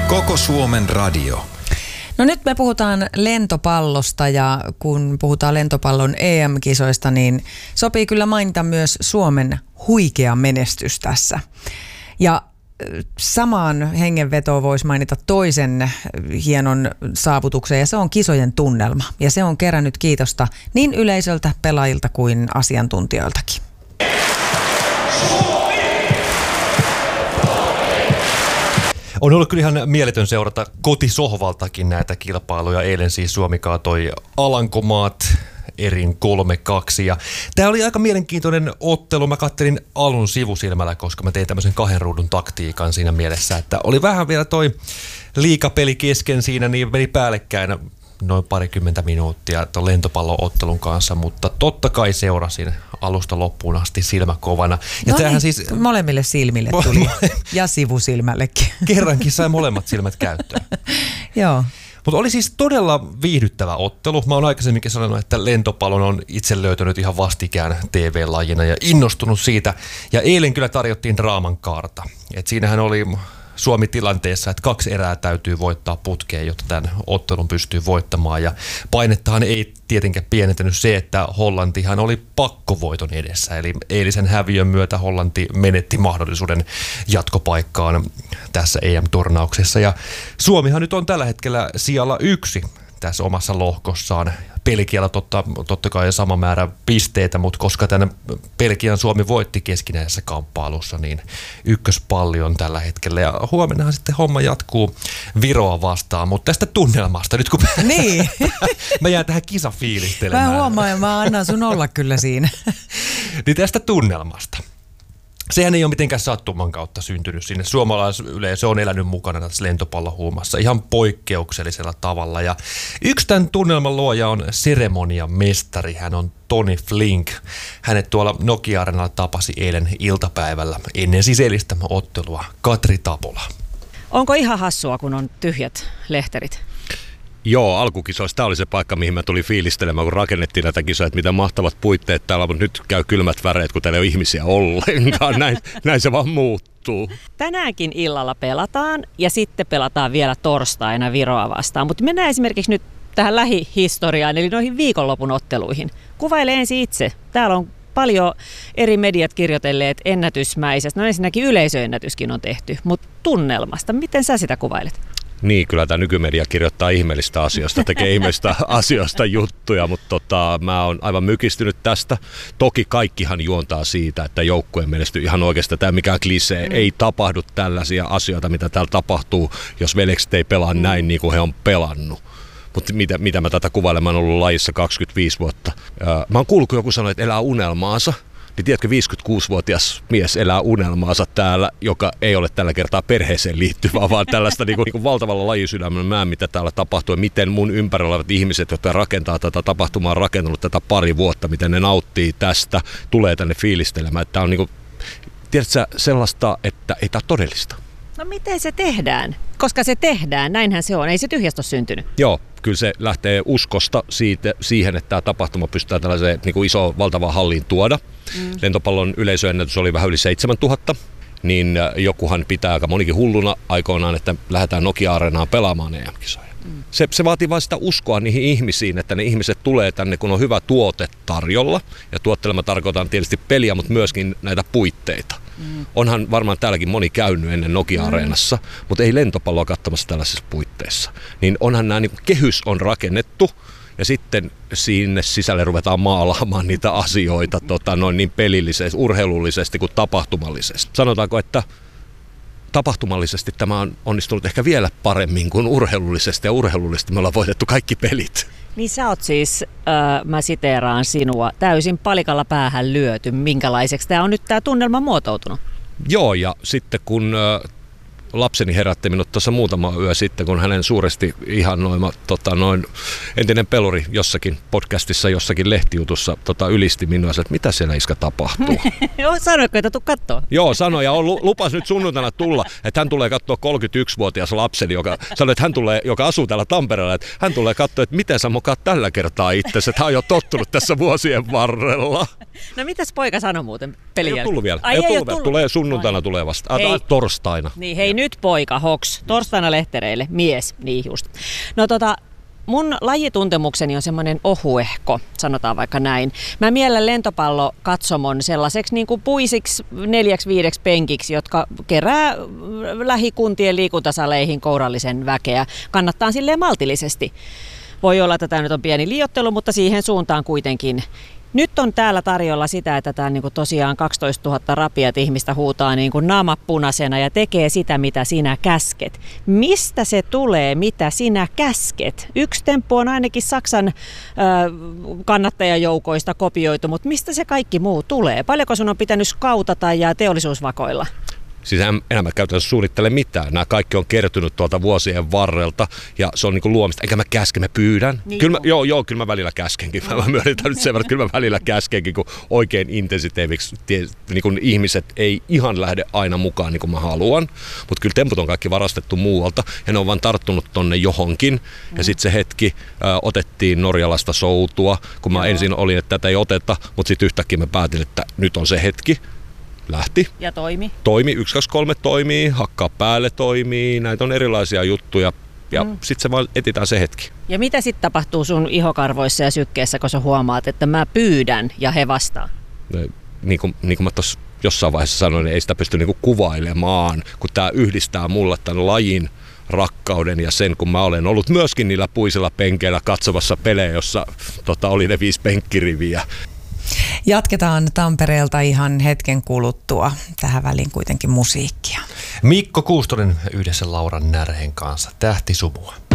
Koko Suomen radio. No nyt me puhutaan lentopallosta ja kun puhutaan lentopallon EM-kisoista, niin sopii kyllä mainita myös Suomen huikea menestys tässä. Ja samaan hengenvetoon voisi mainita toisen hienon saavutuksen ja se on kisojen tunnelma. Ja se on kerännyt kiitosta niin yleisöltä, pelaajilta kuin asiantuntijoiltakin. On ollut kyllä ihan mieletön seurata kotisohvaltakin näitä kilpailuja. Eilen siis Suomi kaatoi Alankomaat erin 3-2. Ja tämä oli aika mielenkiintoinen ottelu. Mä kattelin alun sivusilmällä, koska mä tein tämmöisen 2 ruudun taktiikan siinä mielessä, että oli vähän vielä toi liigapeli kesken siinä, niin meni päällekkäin noin 20 minuuttia tuon lentopallo-ottelun kanssa, mutta totta kai seurasin alusta loppuun asti silmä kovana. Ja no niin, siis molemmille silmille tuli ja sivusilmällekin. Kerrankin sai molemmat silmät käyttöön. Joo. Mutta oli siis todella viihdyttävä ottelu. Mä oon aikaisemminkin sanonut, että lentopallon on itse löytänyt ihan vastikään TV-lajina ja innostunut siitä. Ja eilen kyllä tarjottiin draaman kaarta. Et siinähän oli Suomi tilanteessa, että 2 erää täytyy voittaa putkeen, jotta tämän ottelun pystyy voittamaan. Ja painettahan ei tietenkään pienentänyt se, että Hollantihan oli pakkovoiton edessä. Eli eilisen häviön myötä Hollanti menetti mahdollisuuden jatkopaikkaan tässä EM-turnauksessa. Ja Suomihan nyt on tällä hetkellä sijalla 1 tässä omassa lohkossaan. Belgialla totta kai sama määrä pisteitä, mutta koska tämän Belgian Suomi voitti keskinäisessä kamppailussa, niin ykköspalli on tällä hetkellä. Ja huomennahan sitten homma jatkuu Viroa vastaan, mutta tästä tunnelmasta nyt kun niin. mä jään tähän kisafiilistelemään. Mä huomaan ja mä annan sun olla kyllä siinä. Niin tästä tunnelmasta. Sehän ei ole mitenkään sattuman kautta syntynyt sinne. Suomalaisyleisö on elänyt mukana tässä lentopallohuumassa ihan poikkeuksellisella tavalla. Ja yksi tämän tunnelman luoja on seremonian mestari. Hän on Tony Flink. Hänet tuolla Nokia-arenalla tapasi eilen iltapäivällä ennen siis eilistä ottelua Katri Tapola. Onko ihan hassua, kun on tyhjät lehterit? Joo, alkukisoissa tämä oli se paikka, mihin mä tulin fiilistelemään, kun rakennettiin näitä kisoja, että mitä mahtavat puitteet täällä, mutta nyt käy kylmät väreet, kun täällä ei ole ihmisiä ollenkaan. Näin se vaan muuttuu. Tänäänkin illalla pelataan ja sitten pelataan vielä torstaina Viroa vastaan, mutta mennään esimerkiksi nyt tähän lähihistoriaan, eli noihin viikonlopun otteluihin. Kuvaile ensin itse. Täällä on paljon eri mediat kirjoitelleet ennätysmäisestä. No ensinnäkin yleisöennätyskin on tehty, mutta tunnelmasta. Miten sä sitä kuvailet? Niin, kyllä tämä nykymedia kirjoittaa ihmeellistä asioista, tekee ihmeellistä asioista juttuja, mutta mä oon aivan mykistynyt tästä. Toki kaikkihan juontaa siitä, että joukkue menestyy ihan oikeastaan. Tämä mikään klisee, ei tapahdu tällaisia asioita, mitä täällä tapahtuu, jos veljekset ei pelaa näin niin kuin he on pelannut. Mutta mitä mä tätä kuvailemaan, olen ollut lajissa 25 vuotta. Mä oon kuullut, kun joku sanoi, että elää unelmaansa. Niin tiedätkö, 56-vuotias mies elää unelmaansa täällä, joka ei ole tällä kertaa perheeseen liittyvää, vaan tällaista niin kuin valtavalla lajisydämellä mitä täällä tapahtuu ja miten mun ympärillä olevat ihmiset, jotka rakentaa tätä tapahtumaa, on rakentanut tätä pari vuotta, miten ne nauttii tästä, tulee tänne fiilistelemään. Tämä on niin kuin, tiedätkö, sellaista, että ei tämä ole todellista. No miten se tehdään? Koska se tehdään, näinhän se on. Ei se tyhjästä ole syntynyt. Joo, kyllä se lähtee uskosta siihen, että tämä tapahtuma pystytään tällaiseen niin kuin isoon valtavaan halliin tuoda. Lentopallon yleisöennätys oli vähän yli 7000, niin jokuhan pitää aika monikin hulluna aikoinaan, että lähdetään Nokia-areenaan pelaamaan EM-kisoja. Se vaatii vain sitä uskoa niihin ihmisiin, että ne ihmiset tulee tänne, kun on hyvä tuote tarjolla. Ja tuottelema tarkoitan tietysti peliä, mutta myöskin näitä puitteita. Onhan varmaan täälläkin moni käynyt ennen Nokia-areenassa, mutta ei lentopalloa katsomassa tällaisissa puitteissa. Niin onhan nämä, niin kehys on rakennettu ja sitten sinne sisälle ruvetaan maalaamaan niitä asioita niin pelillisesti, urheilullisesti kuin tapahtumallisesti. Sanotaanko, että tapahtumallisesti tämä on onnistunut ehkä vielä paremmin kuin urheilullisesti ja urheilullisesti me ollaan voitettu kaikki pelit. Niin sä oot siis, mä siteeraan sinua, täysin palikalla päähän lyöty. Minkälaiseksi tämä on nyt tämä tunnelma muotoutunut? Joo, ja sitten kun lapseni herätti minut tuossa muutama yö sitten, kun hänen suuresti ihannoima entinen peluri jossakin podcastissa, jossakin lehtijutussa ylisti minua, että mitä siellä iskä tapahtuu. Sanoitko, että tuu kattoo? Joo, sanoi ja lupas nyt sunnuntaina tulla, että hän tulee katsoa 31-vuotias lapseni, joka sanoi, että joka asuu täällä Tampereella, että hän tulee katsoa, että miten sä mokaat tällä kertaa itsesi, että hän on jo tottunut tässä vuosien varrella. No mitäs poika sanoi muuten pelin jälkeen? Ei ole tullut vielä. Tulee sunnuntaina tulee vasta. Torstaina. Niin hei, nyt poika, hoks, torstaina lehtereille, mies, niin just. No mun lajituntemukseni on semmoinen ohuehko, sanotaan vaikka näin. Mä miellän lentopallokatsomon sellaiseksi niin kuin puisiksi 4-5 penkiksi, jotka kerää lähikuntien liikuntasaleihin kourallisen väkeä. Kannattaa silleen maltillisesti. Voi olla, että tämä nyt on pieni liioittelu, mutta siihen suuntaan kuitenkin. Nyt on täällä tarjolla sitä, että tämä niin tosiaan 12 000 rapiat ihmistä huutaa niin kuin naama punaisena ja tekee sitä, mitä sinä käsket. Mistä se tulee, mitä sinä käsket? Yksi temppu on ainakin Saksan kannattajajoukoista kopioitu, mutta mistä se kaikki muu tulee? Paljonko sun on pitänyt skautata ja teollisuusvakoilla? Siis enää mä käytännössä suunnittele mitään. Nämä kaikki on kertynyt tuolta vuosien varrelta ja se on niin kuin luomista. Enkä mä käske, mä pyydän. Niin kyllä kyllä mä välillä käskenkin. Mä myönnetään nyt sen verran, että kyllä mä välillä käskenkin, kun oikein intensiteiviksi niin kuin ihmiset ei ihan lähde aina mukaan niin kuin mä haluan. Mutta kyllä temput on kaikki varastettu muualta ja ne on vaan tarttunut tonne johonkin. Ja sitten se hetki otettiin Norjalasta soutua, kun mä ensin olin, että tätä ei oteta, mutta sitten yhtäkkiä mä päätin, että nyt on se hetki. Lähti. Ja toimi. 1, 2, 3 toimii, hakkaa päälle toimii, näitä on erilaisia juttuja ja sitten se vaan etsitään se hetki. Ja mitä sitten tapahtuu sun ihokarvoissa ja sykkeessä, kun sä huomaat, että mä pyydän ja he vastaa? Niin kuin mä tuossa jossain vaiheessa sanoin, niin ei sitä pysty niin kuin kuvailemaan, kun tämä yhdistää mulle tämän lajin rakkauden ja sen, kun mä olen ollut myöskin niillä puisilla penkeillä katsomassa pelejä, jossa oli ne 5 penkkiriviä. Jatketaan Tampereelta ihan hetken kuluttua. Tähän väliin kuitenkin musiikkia. Mikko Kuustonen yhdessä Lauran Närhen kanssa. Tähtisumua.